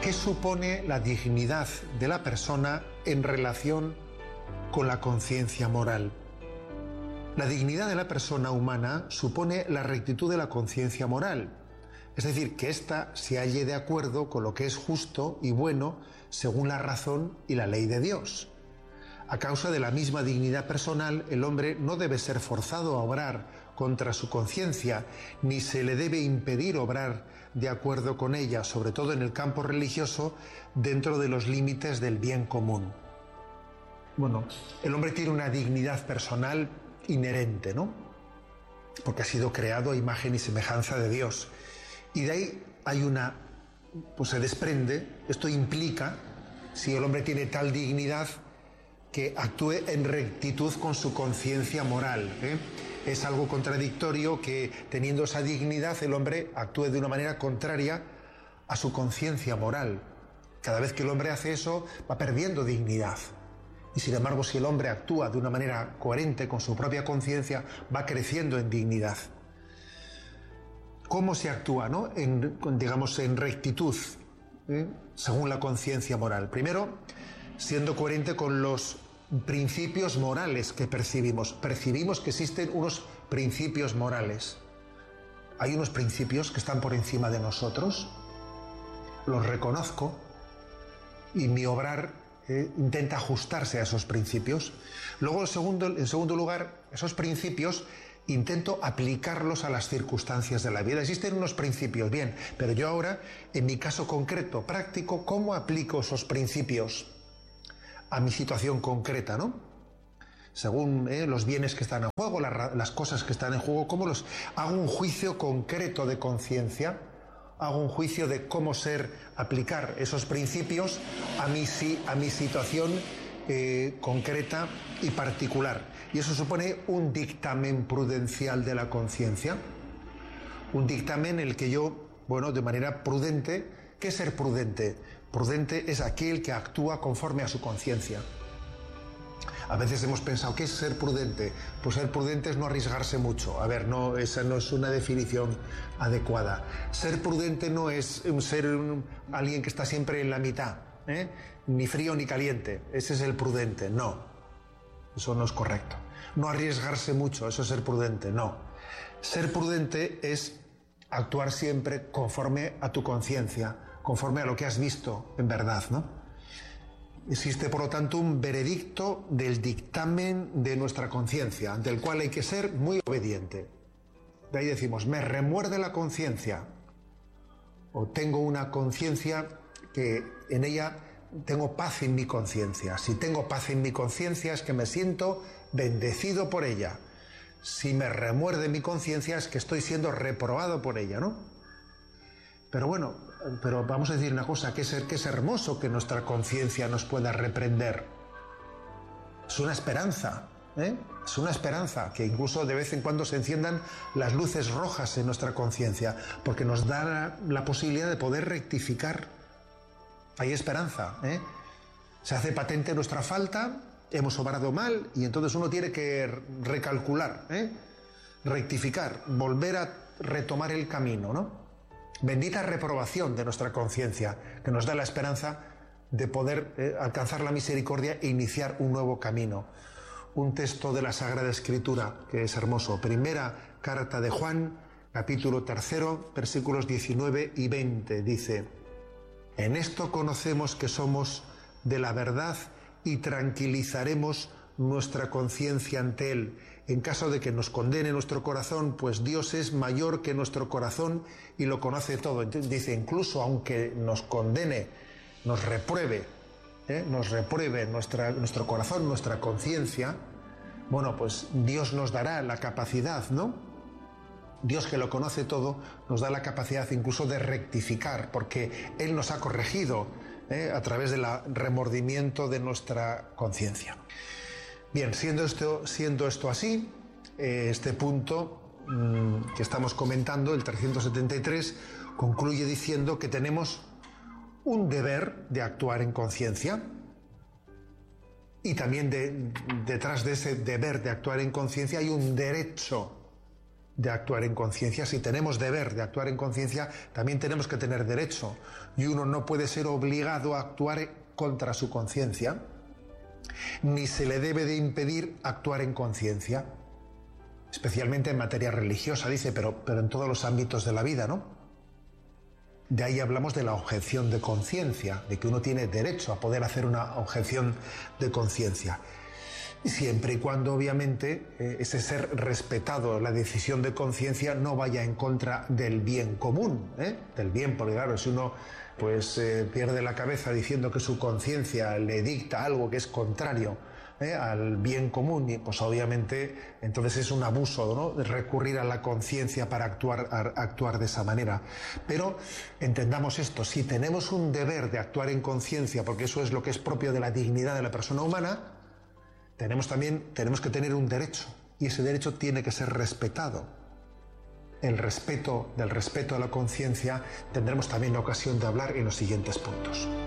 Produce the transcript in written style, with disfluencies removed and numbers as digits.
¿Qué supone la dignidad de la persona en relación con la conciencia moral? La dignidad de la persona humana supone la rectitud de la conciencia moral, es decir, que ésta se halle de acuerdo con lo que es justo y bueno según la razón y la ley de Dios. A causa de la misma dignidad personal, el hombre no debe ser forzado a obrar contra su conciencia, ni se le debe impedir obrar de acuerdo con ella, sobre todo en el campo religioso, dentro de los límites del bien común. Bueno, el hombre tiene una dignidad personal inherente, ¿no? Porque ha sido creado a imagen y semejanza de Dios. Y de ahí pues se desprende, esto implica, si el hombre tiene tal dignidad, que actúe en rectitud con su conciencia moral. Es algo contradictorio que, teniendo esa dignidad, el hombre actúe de una manera contraria a su conciencia moral. Cada vez que el hombre hace eso, va perdiendo dignidad. Y sin embargo, si el hombre actúa de una manera coherente con su propia conciencia, va creciendo en dignidad. ¿Cómo se actúa, no? En rectitud, según la conciencia moral. Primero, siendo coherente con los principios morales que percibimos. Percibimos que existen unos principios morales. Hay unos principios que están por encima de nosotros. Los reconozco y mi obrar intenta ajustarse a esos principios. Luego, en segundo lugar, esos principios intento aplicarlos a las circunstancias de la vida. Existen unos principios, bien, pero yo ahora, en mi caso concreto, práctico, ¿cómo aplico esos principios a mi situación concreta, ¿no? Según los bienes que están en juego, las cosas que están en juego, ¿cómo los hago un juicio concreto de conciencia? Hago un juicio de cómo aplicar esos principios a mi situación concreta y particular. Y eso supone un dictamen prudencial de la conciencia. Un dictamen en el que yo, de manera prudente. ¿Qué es ser prudente? Prudente es aquel que actúa conforme a su conciencia. A veces hemos pensado, ¿qué es ser prudente? Pues ser prudente es no arriesgarse mucho. A ver, no, esa no es una definición adecuada. Ser prudente no es alguien que está siempre en la mitad, ni frío ni caliente. Ese es el prudente. No, eso no es correcto. No arriesgarse mucho, eso es ser prudente. No. Ser prudente es actuar siempre conforme a tu conciencia, conforme a lo que has visto en verdad, ¿no? Existe, por lo tanto, un veredicto del dictamen de nuestra conciencia, ante el cual hay que ser muy obediente. De ahí decimos, me remuerde la conciencia, o tengo una conciencia que en ella tengo paz en mi conciencia. Si tengo paz en mi conciencia es que me siento bendecido por ella. Si me remuerde mi conciencia es que estoy siendo reprobado por ella, ¿no? Pero vamos a decir una cosa, que es hermoso que nuestra conciencia nos pueda reprender. Es una esperanza, Es una esperanza que incluso de vez en cuando se enciendan las luces rojas en nuestra conciencia, porque nos da la posibilidad de poder rectificar. Hay esperanza, Se hace patente nuestra falta, hemos obrado mal y entonces uno tiene que recalcular, rectificar, volver a retomar el camino, ¿no? Bendita reprobación de nuestra conciencia, que nos da la esperanza de poder alcanzar la misericordia e iniciar un nuevo camino. Un texto de la Sagrada Escritura que es hermoso. Primera carta de Juan, capítulo 3, versículos 19 y 20, dice: en esto conocemos que somos de la verdad y tranquilizaremos nuestra conciencia ante Él. En caso de que nos condene nuestro corazón, pues Dios es mayor que nuestro corazón y lo conoce todo. Entonces dice, incluso aunque nos condene, nos repruebe nuestro corazón, nuestra conciencia, pues Dios nos dará la capacidad, ¿no? Dios, que lo conoce todo, nos da la capacidad incluso de rectificar, porque Él nos ha corregido a través del remordimiento de nuestra conciencia. Bien, siendo esto así, este punto que estamos comentando, el 373, concluye diciendo que tenemos un deber de actuar en conciencia y también detrás de ese deber de actuar en conciencia hay un derecho de actuar en conciencia. Si tenemos deber de actuar en conciencia, también tenemos que tener derecho. Y uno no puede ser obligado a actuar contra su conciencia, ni se le debe de impedir actuar en conciencia, especialmente en materia religiosa, dice, pero en todos los ámbitos de la vida, ¿no? De ahí hablamos de la objeción de conciencia, de que uno tiene derecho a poder hacer una objeción de conciencia. Siempre y cuando, obviamente, ese ser respetado, la decisión de conciencia, no vaya en contra del bien común, del bien, porque claro, si uno pierde la cabeza diciendo que su conciencia le dicta algo que es contrario al bien común, y pues obviamente entonces es un abuso, ¿no?, de recurrir a la conciencia para actuar de esa manera. Pero entendamos esto: si tenemos un deber de actuar en conciencia, porque eso es lo que es propio de la dignidad de la persona humana, tenemos que tener un derecho, y ese derecho tiene que ser respetado. Del respeto a la conciencia tendremos también la ocasión de hablar en los siguientes puntos.